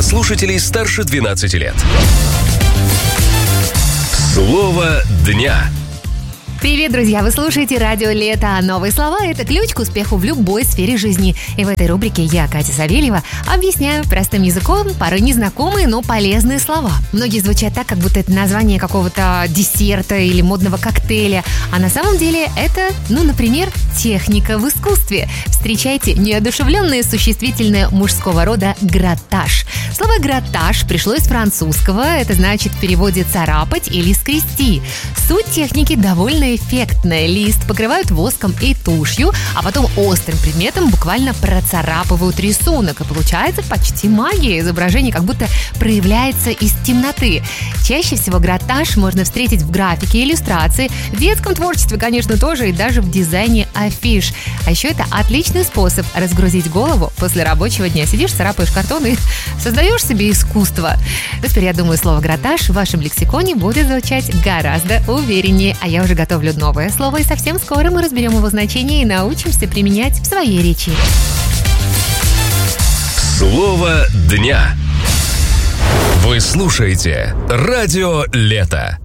слушателей старше 12 лет. Слово дня. Привет, друзья! Вы слушаете «Радио Лето». Новые слова – это ключ к успеху в любой сфере жизни. И в этой рубрике я, Катя Савельева, объясняю простым языком порой незнакомые, но полезные слова. Многие звучат так, как будто это название какого-то десерта или модного коктейля. А на самом деле это, например, техника в искусстве. Встречайте неодушевленное существительное мужского рода «гратаж». Слово «гратаж» пришло из французского. Это значит в переводе «царапать» или «скрести». Суть техники довольно эффектная. Лист покрывают воском и тушью, а потом острым предметом буквально процарапывают рисунок. И получается почти магия. Изображение как будто проявляется из темноты. Чаще всего гратаж можно встретить в графике, иллюстрации, в детском творчестве, конечно, тоже, и даже в дизайне афиш. А еще это отличный способ разгрузить голову после рабочего дня. Сидишь, царапаешь картон и создаешь себе искусство. Теперь, я думаю, слово «гратаж» в вашем лексиконе будет звучать гораздо увереннее. А я уже готовлю новое слово, и совсем скоро мы разберем его значение и научимся применять в своей речи. Слово дня. Вы слушаете «Радио Лето».